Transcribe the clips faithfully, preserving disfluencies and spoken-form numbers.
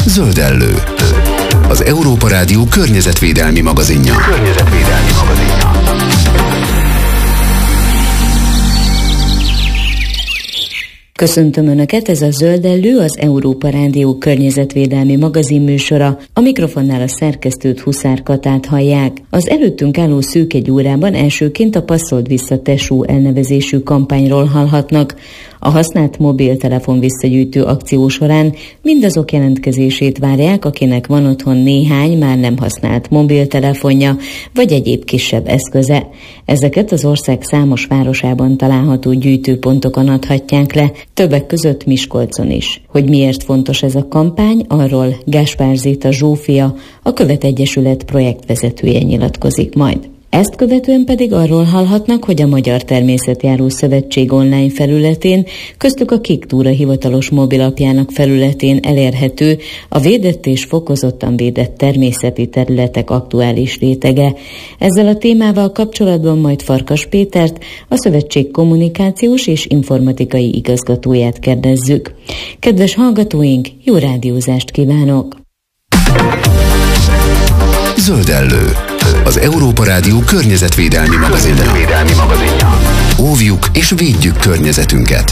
Zöldellő. Az Európa Rádió környezetvédelmi magazinja. Környezetvédelmi magazinja. Köszöntöm Önöket, ez a Zöldellő, az Európa Rádió környezetvédelmi magazinműsora. A mikrofonnál a szerkesztőt, Huszár Katát hallják. Az előttünk álló szűk egy órában elsőként a Passzold vissza Tesó elnevezésű kampányról hallhatnak. A használt mobiltelefon visszagyűjtő akció során mindazok jelentkezését várják, akinek van otthon néhány már nem használt mobiltelefonja, vagy egyéb kisebb eszköze. Ezeket az ország számos városában található gyűjtőpontokon adhatják le, többek között Miskolcon is. Hogy miért fontos ez a kampány, arról Gáspár Zita Zsófia, a Követegyesület projektvezetője nyilatkozik majd. Ezt követően pedig arról hallhatnak, hogy a Magyar Természetjáró Szövetség online felületén, köztük a Kék Túra hivatalos mobilapjának felületén elérhető a védett és fokozottan védett természeti területek aktuális rétege. Ezzel a témával kapcsolatban majd Farkas Pétert, a szövetség kommunikációs és informatikai igazgatóját kérdezzük. Kedves hallgatóink, jó rádiózást kívánok! Zöldellő. Az Európa Rádió környezetvédelmi magazinja. Óvjuk és védjük környezetünket.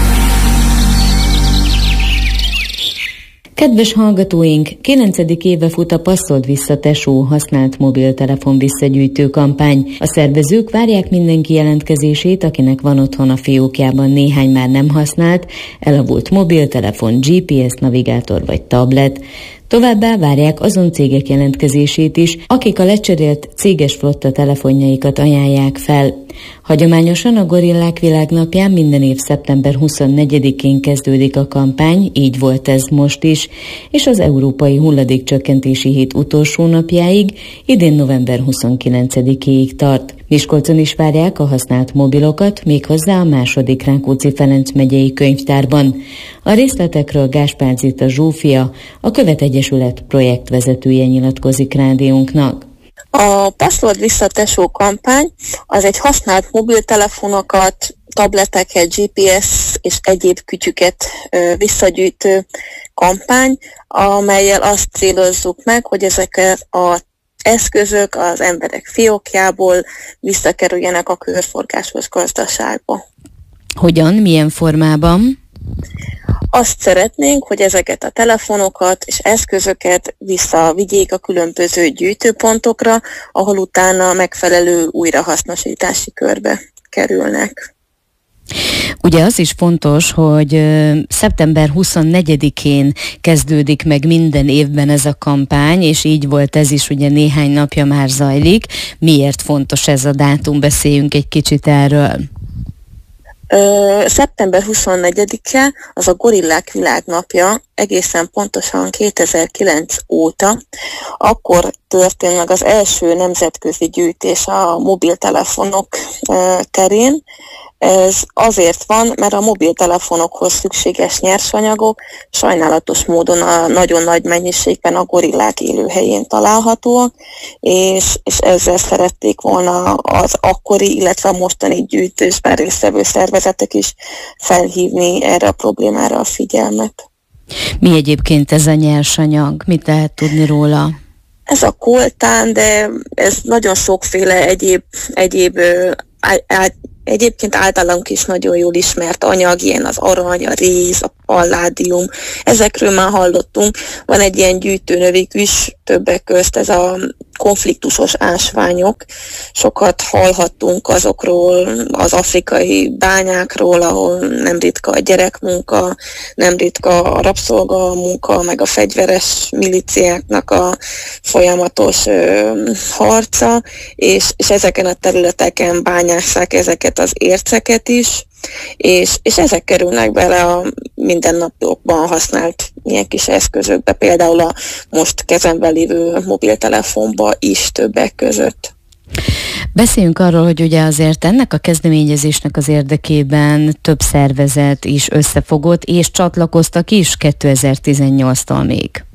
Kedves hallgatóink, kilencedik éve fut a Passzold vissza Tesó használt mobiltelefon visszagyűjtő kampány. A szervezők várják mindenki jelentkezését, akinek van otthon a fiókjában néhány már nem használt, elavult mobiltelefon, gé pé es navigátor vagy tablet. Továbbá várják azon cégek jelentkezését is, akik a lecserélt céges flotta telefonjaikat ajánlják fel. Hagyományosan a Gorillák Világnapján minden év szeptember huszonnegyedikén kezdődik a kampány, így volt ez most is, és az Európai Hulladékcsökkentési Hét utolsó napjáig, idén november huszonkilencedikéig tart. Miskolcon is várják a használt mobilokat, méghozzá a második Rákóczi-Ferenc megyei könyvtárban. A részletekről Gáspár Zita Zsófia, a Követegyesület projektvezetője nyilatkozik rádiónknak. A Passzold vissza Tesó kampány az egy használt mobiltelefonokat, tableteket, gé pé es és egyéb kütyüket ö, visszagyűjtő kampány, amellyel azt célozzuk meg, hogy ezeket az eszközök az emberek fiókjából visszakerüljenek a körforgásos gazdaságba. Hogyan, milyen formában? Azt szeretnénk, hogy ezeket a telefonokat és eszközöket visszavigyék a különböző gyűjtőpontokra, ahol utána megfelelő újrahasznosítási körbe kerülnek. Ugye az is fontos, hogy szeptember huszonnegyedikén kezdődik meg minden évben ez a kampány, és így volt ez is, ugye néhány napja már zajlik. Miért fontos ez a dátum? Beszéljünk egy kicsit erről. Ö, szeptember huszonnegyedike az a Gorillák Világnapja, egészen pontosan kétezer-kilenc óta. Akkor történt meg az első nemzetközi gyűjtés a mobiltelefonok ö, terén. Ez azért van, mert a mobiltelefonokhoz szükséges nyersanyagok sajnálatos módon a nagyon nagy mennyiségben a gorillák élőhelyén találhatóak, és, és ezzel szerették volna az akkori, illetve a mostani gyűjtésben résztvevő szervezetek is felhívni erre a problémára a figyelmet. Mi egyébként ez a nyersanyag? Mit lehet tudni róla? Ez a koltán, de ez nagyon sokféle egyéb, egyéb á, á, Egyébként általunk is nagyon jól ismert anyag, ilyen az arany, a réz, a palládium, ezekről már hallottunk. Van egy ilyen gyűjtőnövük is, többek közt ez a konfliktusos ásványok. Sokat hallhattunk azokról, az afrikai bányákról, ahol nem ritka a gyerekmunka, nem ritka a rabszolgamunka, meg a fegyveres milíciáknak a folyamatos ö, harca, és, és ezeken a területeken bányásszák ezeket az érceket is, és, és ezek kerülnek bele a mindennapokban használt ilyen kis eszközökbe, például a most kezemben lévő mobiltelefonba is többek között. Beszéljünk arról, hogy ugye azért ennek a kezdeményezésnek az érdekében több szervezet is összefogott, és csatlakoztak is kétezer-tizennyolctól még.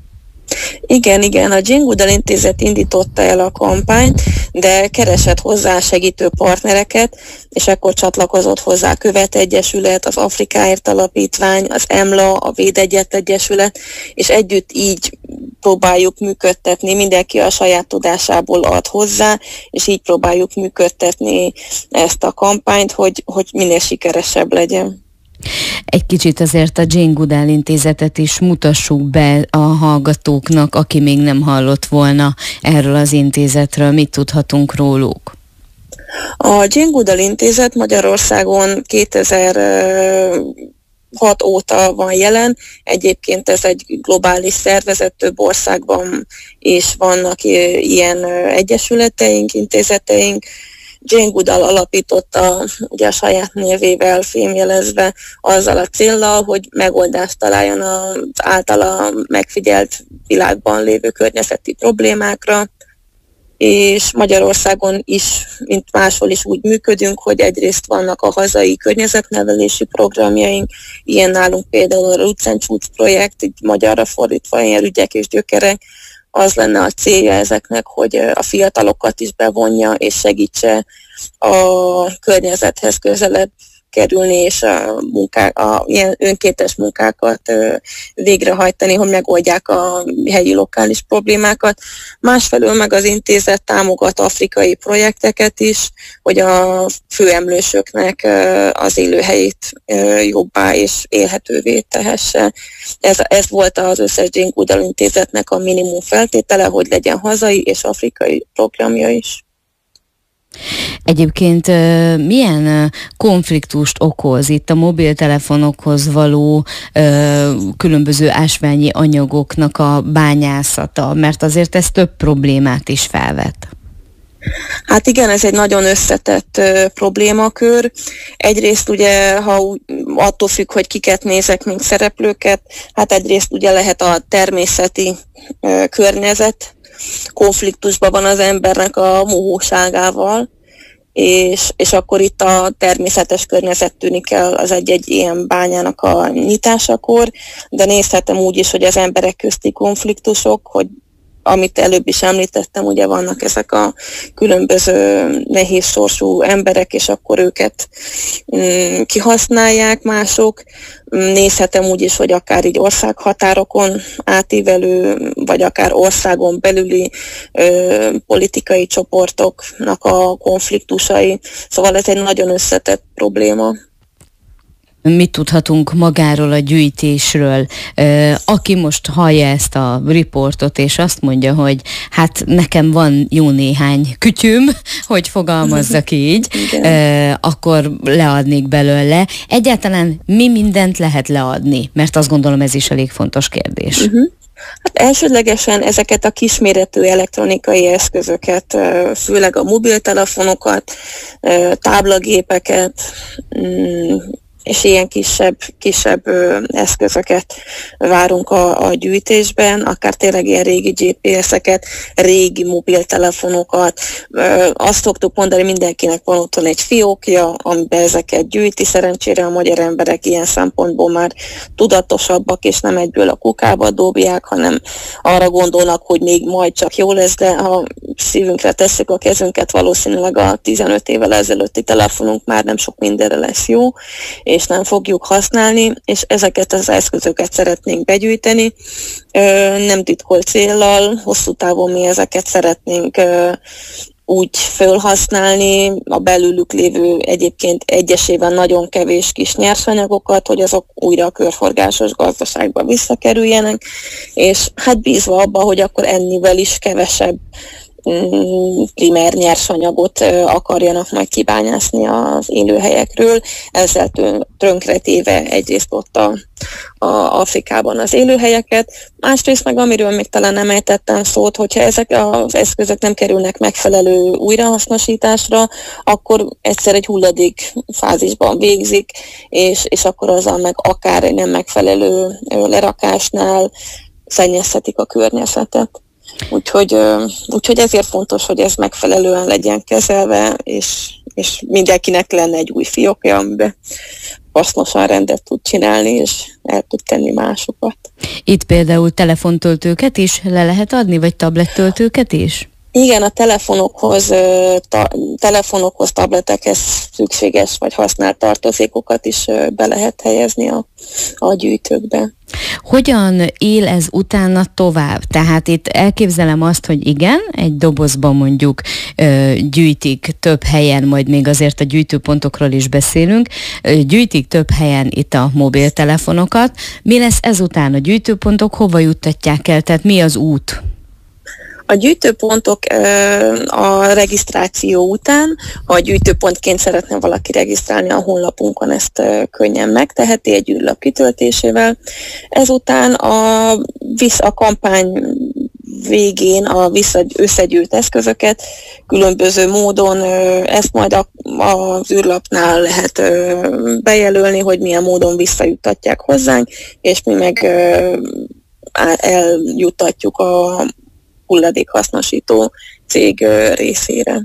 Igen, igen, a Jane Goodall Intézet indította el a kampányt, de keresett hozzá segítő partnereket, és ekkor csatlakozott hozzá a Követegyesület, az Afrikáért Alapítvány, az EMLA, a Védegyet Egyesület, és együtt így próbáljuk működtetni, mindenki a saját tudásából ad hozzá, és így próbáljuk működtetni ezt a kampányt, hogy, hogy minél sikeresebb legyen. Egy kicsit azért a Jane Goodall Intézetet is mutassuk be a hallgatóknak, aki még nem hallott volna erről az intézetről. Mit tudhatunk róluk? A Jane Goodall Intézet Magyarországon kétezer-hat óta van jelen. Egyébként ez egy globális szervezet, több országban is vannak ilyen egyesületeink, intézeteink. Jane Goodall alapította ugye a saját névével fémjelezve azzal a céllal, hogy megoldást találjon az általa megfigyelt világban lévő környezeti problémákra, és Magyarországon is, mint máshol is úgy működünk, hogy egyrészt vannak a hazai környezetnevelési programjaink, ilyen nálunk például a Roots projekt, így magyarra fordítva ilyen ügyek és gyökerek. Az lenne a célja ezeknek, hogy a fiatalokat is bevonja és segítse a környezethez közelebb kerülni, és a, munkák, a ilyen önkéntes munkákat végrehajtani, hogy megoldják a helyi lokális problémákat. Másfelől meg az intézet támogat afrikai projekteket is, hogy a főemlősöknek az élőhelyét jobbá és élhetővé tehesse. Ez, ez volt az összes Jane Goodall Intézetnek a minimum feltétele, hogy legyen hazai és afrikai programja is. Egyébként milyen konfliktust okoz itt a mobiltelefonokhoz való különböző ásványi anyagoknak a bányászata, mert azért ez több problémát is felvet. Hát igen, ez egy nagyon összetett uh, problémakör. Egyrészt ugye, ha attól függ, hogy kiket nézek, mint szereplőket, hát egyrészt ugye lehet a természeti uh, környezet, konfliktusban van az embernek a mohóságával, és, és akkor itt a természetes környezet tűnik el az egy-egy ilyen bányának a nyitásakor, de nézhetem úgy is, hogy az emberek közti konfliktusok, hogy amit előbb is említettem, ugye vannak ezek a különböző nehéz sorsú emberek, és akkor őket mm, kihasználják mások. Nézhetem úgy is, hogy akár így országhatárokon átívelő, vagy akár országon belüli ö, politikai csoportoknak a konfliktusai. Szóval ez egy nagyon összetett probléma. Mit tudhatunk magáról a gyűjtésről? Aki most hallja ezt a riportot, és azt mondja, hogy hát nekem van jó néhány kütyüm, hogy fogalmazzak így, akkor leadnék belőle. Egyáltalán mi mindent lehet leadni? Mert azt gondolom, ez is elég fontos kérdés. Uh-huh. Hát elsődlegesen ezeket a kisméretű elektronikai eszközöket, főleg a mobiltelefonokat, táblagépeket, és ilyen kisebb, kisebb ö, eszközöket várunk a, a gyűjtésben, akár tényleg ilyen régi gé pé es-eket, régi mobiltelefonokat. Ö, azt szoktuk mondani, mindenkinek van otthon egy fiókja, amiben ezeket gyűjti. Szerencsére a magyar emberek ilyen szempontból már tudatosabbak, és nem egyből a kukába dobják, hanem arra gondolnak, hogy még majd csak jó lesz, de ha szívünkre tesszük a kezünket, valószínűleg a tizenöt évvel ezelőtti telefonunk már nem sok mindenre lesz jó, és nem fogjuk használni, és ezeket az eszközöket szeretnénk begyűjteni. Nem titkolt céllal, hosszú távon mi ezeket szeretnénk úgy felhasználni, a belőlük lévő egyébként egyesével nagyon kevés kis nyersanyagokat, hogy azok újra a körforgásos gazdaságba visszakerüljenek, és hát bízva abba, hogy akkor ennivel is kevesebb primer nyersanyagot akarjanak majd kibányászni az élőhelyekről, ezzel tönkretéve egyrészt ott a, a Afrikában az élőhelyeket, másrészt meg amiről még talán nem ejtettem szót, hogyha ezek az eszközök nem kerülnek megfelelő újrahasznosításra, akkor egyszer egy hulladék fázisban végzik, és, és akkor azzal meg akár egy nem megfelelő lerakásnál szennyezhetik a környezetet. Úgyhogy, úgyhogy ezért fontos, hogy ez megfelelően legyen kezelve, és, és mindenkinek lenne egy új fiókja, amiben hasznosan rendet tud csinálni, és el tud tenni másokat. Itt például telefontöltőket is le lehet adni, vagy tablettöltőket is? Igen, a telefonokhoz, ta, telefonokhoz, tabletekhez szükséges vagy használt tartozékokat is be lehet helyezni a, a gyűjtőkbe. Hogyan él ez utána tovább? Tehát itt elképzelem azt, hogy igen, egy dobozban mondjuk ö, gyűjtik több helyen, majd még azért a gyűjtőpontokról is beszélünk, ö, gyűjtik több helyen itt a mobiltelefonokat. Mi lesz ezután? A gyűjtőpontok hova juttatják el? Tehát mi az út? A gyűjtőpontok a regisztráció után, ha a gyűjtőpontként szeretne valaki regisztrálni a honlapunkon, ezt könnyen megteheti egy űrlap kitöltésével. Ezután a, a kampány végén a összegyűjt eszközöket különböző módon, ezt majd a, az űrlapnál lehet bejelölni, hogy milyen módon visszajuttatják hozzánk, és mi meg eljuttatjuk a hulladékhasznosító cég részére.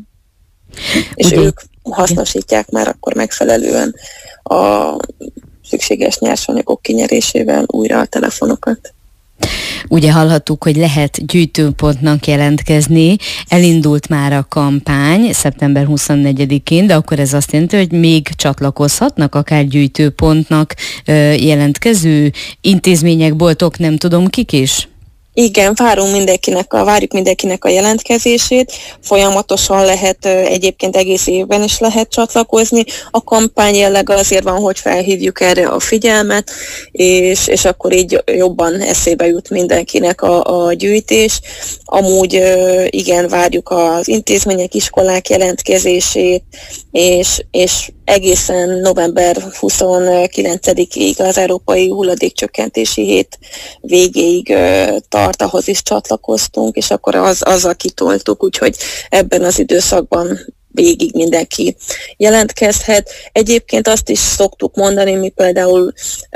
És ugye ők hasznosítják már akkor megfelelően a szükséges nyersanyagok kinyerésével újra a telefonokat. Ugye hallhattuk, hogy lehet gyűjtőpontnak jelentkezni, elindult már a kampány szeptember huszonnegyedikén, de akkor ez azt jelenti, hogy még csatlakozhatnak akár gyűjtőpontnak jelentkező intézmények, boltok, nem tudom kik is? Igen, várunk mindenkinek a, várjuk mindenkinek a jelentkezését, folyamatosan lehet, egyébként egész évben is lehet csatlakozni. A kampány jelleg azért van, hogy felhívjuk erre a figyelmet, és, és akkor így jobban eszébe jut mindenkinek a, a gyűjtés. Amúgy igen, várjuk az intézmények, iskolák jelentkezését, és, és egészen november huszonkilencedikéig az Európai Hulladékcsökkentési Hét végéig tart, ahhoz is csatlakoztunk, és akkor az, azzal kitoltuk, úgyhogy ebben az időszakban végig mindenki jelentkezhet. Egyébként azt is szoktuk mondani, mi például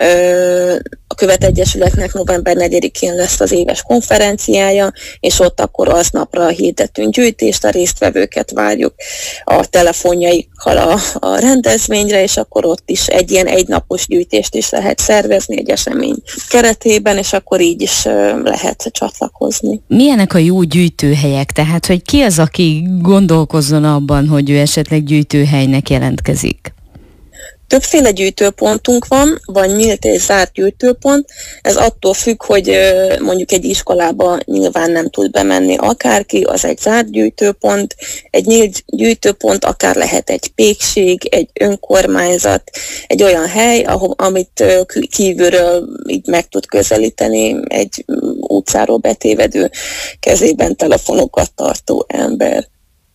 ö, a Követegyesületnek november negyedikén lesz az éves konferenciája, és ott akkor aznapra hirdettünk gyűjtést, a résztvevőket várjuk a telefonjaikkal a, a rendezvényre, és akkor ott is egy ilyen egynapos gyűjtést is lehet szervezni egy esemény keretében, és akkor így is ö, lehet csatlakozni. Milyenek a jó gyűjtőhelyek? Tehát, hogy ki az, aki gondolkozzon abban, hogy ő esetleg gyűjtőhelynek jelentkezik? Többféle gyűjtőpontunk van, van nyílt és zárt gyűjtőpont. Ez attól függ, hogy mondjuk egy iskolába nyilván nem tud bemenni akárki, az egy zárt gyűjtőpont. Egy nyílt gyűjtőpont akár lehet egy pékség, egy önkormányzat, egy olyan hely, ahol, amit kívülről így meg tud közelíteni egy utcáról betévedő, kezében telefonokat tartó ember.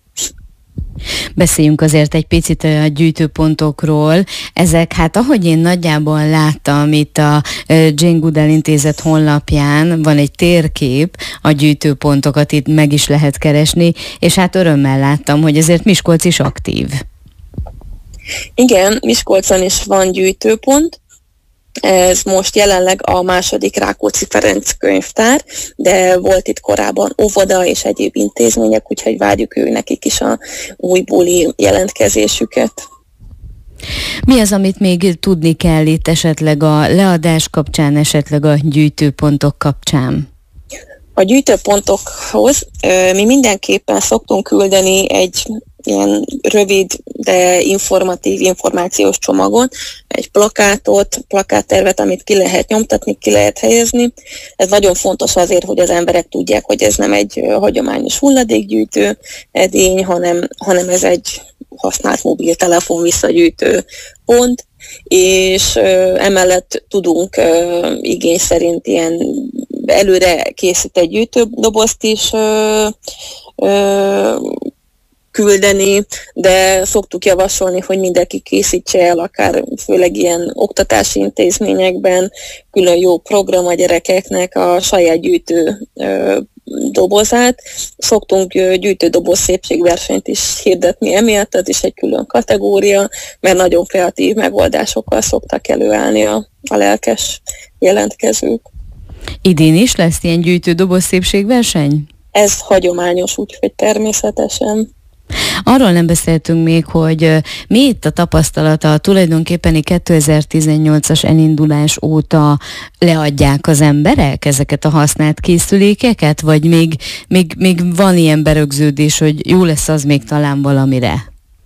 Beszéljünk azért egy picit a gyűjtőpontokról. Ezek, hát ahogy én nagyjából láttam, itt a Jane Goodall Intézet honlapján van egy térkép, a gyűjtőpontokat itt meg is lehet keresni, és hát örömmel láttam, hogy ezért Miskolc is aktív. Igen, Miskolcon is van gyűjtőpont. Ez most jelenleg a második Rákóczi-Ferenc könyvtár, de volt itt korábban óvoda és egyéb intézmények, úgyhogy várjuk ő nekik is a újbóli jelentkezésüket. Mi az, amit még tudni kell itt esetleg a leadás kapcsán, esetleg a gyűjtőpontok kapcsán? A gyűjtőpontokhoz mi mindenképpen szoktunk küldeni egy ilyen rövid, de informatív, információs csomagot, egy plakátot, plakáttervet, amit ki lehet nyomtatni, ki lehet helyezni. Ez nagyon fontos azért, hogy az emberek tudják, hogy ez nem egy hagyományos hulladékgyűjtő edény, hanem, hanem ez egy használt mobiltelefon visszagyűjtő pont, és ö, emellett tudunk ö, igény szerint ilyen előre készített gyűjtődobozt is ö, ö, küldeni, de szoktuk javasolni, hogy mindenki készítse el, akár főleg ilyen oktatási intézményekben külön jó program a gyerekeknek a saját gyűjtő ö, dobozát. Szoktunk gyűjtődoboz szépségversenyt is hirdetni emiatt, ez is egy külön kategória, mert nagyon kreatív megoldásokkal szoktak előállni a, a lelkes jelentkezők. Idén is lesz ilyen gyűjtődoboz szépségverseny? Ez hagyományos, úgyhogy természetesen. Arról nem beszéltünk még, hogy mi itt a tapasztalata, tulajdonképpen kétezer-tizennyolcas elindulás óta leadják az emberek ezeket a használt készülékeket, vagy még, még, még van ilyen berögződés, hogy jó lesz az még talán valamire?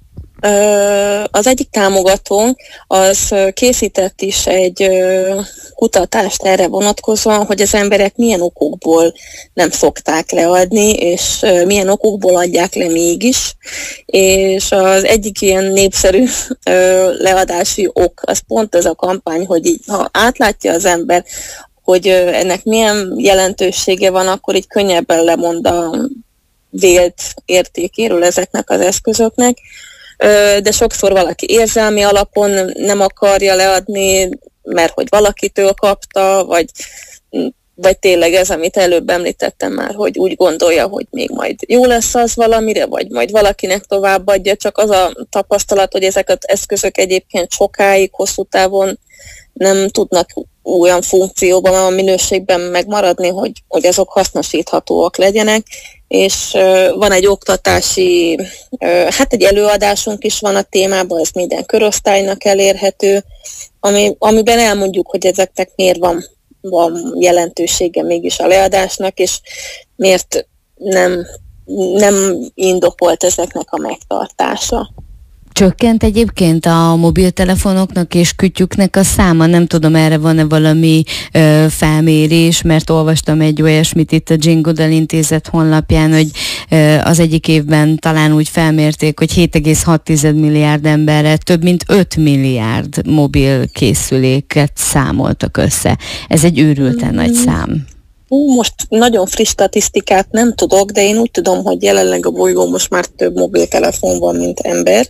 Az egyik támogatónk az készített is egy kutatást erre vonatkozóan, hogy az emberek milyen okokból nem szokták leadni, és milyen okokból adják le mégis. És az egyik ilyen népszerű leadási ok, az pont ez a kampány, hogy így, ha átlátja az ember, hogy ennek milyen jelentősége van, akkor így könnyebben lemond a vélt értékéről ezeknek az eszközöknek. De sokszor valaki érzelmi alapon nem akarja leadni, mert hogy valakitől kapta, vagy, vagy tényleg ez, amit előbb említettem már, hogy úgy gondolja, hogy még majd jó lesz az valamire, vagy majd valakinek továbbadja, csak az a tapasztalat, hogy ezek az eszközök egyébként sokáig, hosszú távon nem tudnak olyan funkcióban, a minőségben megmaradni, hogy, hogy azok hasznosíthatóak legyenek, és uh, van egy oktatási, uh, hát egy előadásunk is van a témában, ez minden korosztálynak elérhető, ami, amiben elmondjuk, hogy ezeknek miért van, van jelentősége mégis a leadásnak, és miért nem, nem indokolt ezeknek a megtartása. Csökkent egyébként a mobiltelefonoknak és kütyüknek a száma? Nem tudom, erre van-e valami ö, felmérés, mert olvastam egy olyasmit itt a Jane Goodall Intézet honlapján, hogy ö, az egyik évben talán úgy felmérték, hogy hét egész hat milliárd emberre több mint öt milliárd mobil készüléket számoltak össze. Ez egy őrülten mm. nagy szám. Most nagyon friss statisztikát nem tudok, de én úgy tudom, hogy jelenleg a bolygón most már több mobiltelefon van, mint ember.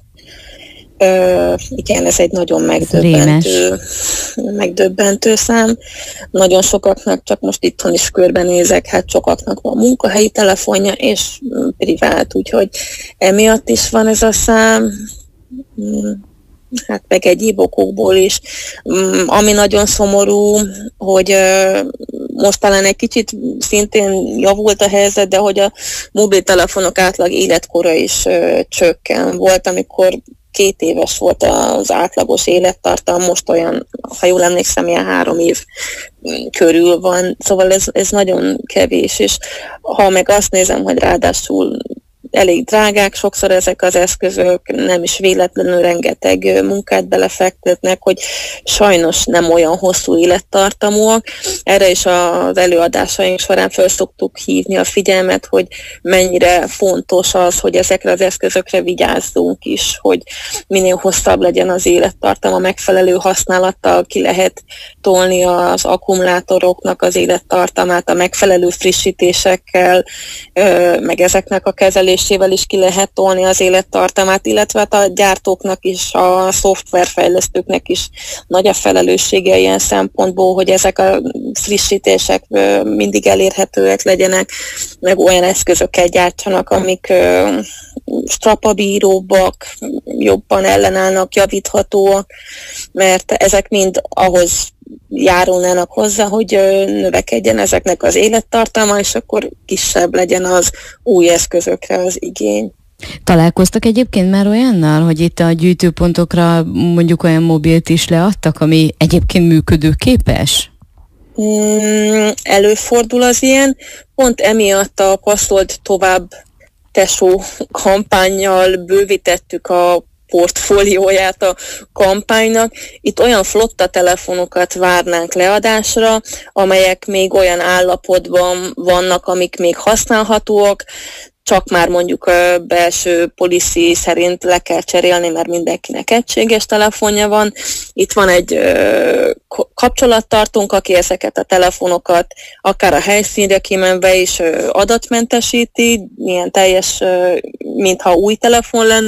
Uh, igen, ez egy nagyon megdöbbentő, megdöbbentő szám. Nagyon sokaknak, csak most itthon is körbenézek, hát sokaknak van munkahelyi telefonja, és privát, úgyhogy emiatt is van ez a szám. Hát meg egyéb okokból is. Ami nagyon szomorú, hogy most talán egy kicsit szintén javult a helyzet, de hogy a mobiltelefonok átlag életkora is csökken. Volt, amikor két éves volt az átlagos élettartam, most olyan, ha jól emlékszem, ilyen három év körül van, szóval ez, ez nagyon kevés, és ha meg azt nézem, hogy ráadásul elég drágák sokszor ezek az eszközök, nem is véletlenül rengeteg munkát belefektetnek, hogy sajnos nem olyan hosszú élettartamúak. Erre is az előadásaink során fel szoktuk hívni a figyelmet, hogy mennyire fontos az, hogy ezekre az eszközökre vigyázzunk is, hogy minél hosszabb legyen az élettartam, a megfelelő használattal ki lehet tolni az akkumulátoroknak az élettartamát, a megfelelő frissítésekkel, meg ezeknek a kezelés is ki lehet tolni az élettartamát, illetve a gyártóknak is, a szoftverfejlesztőknek is nagy a felelőssége ilyen szempontból, hogy ezek a frissítések mindig elérhetőek legyenek, meg olyan eszközökkel gyártsanak, amik strapabíróbbak, jobban ellenállnak, javíthatóak, mert ezek mind ahhoz járulnának hozzá, hogy növekedjen ezeknek az élettartalma, és akkor kisebb legyen az új eszközökre az igény. Találkoztak egyébként már olyannal, hogy itt a gyűjtőpontokra mondjuk olyan mobilt is leadtak, ami egyébként működőképes? Mm, előfordul az ilyen, pont emiatt a passzold tovább tesó kampánnyal bővítettük a portfólióját a kampánynak. Itt olyan flotta telefonokat várnánk leadásra, amelyek még olyan állapotban vannak, amik még használhatóak, csak már mondjuk a belső policy szerint le kell cserélni, mert mindenkinek egységes telefonja van. Itt van egy ö, kapcsolattartónk, aki ezeket a telefonokat akár a helyszínre kimenve is ö, adatmentesíti, ilyen teljes, ö, mintha új telefon lenne,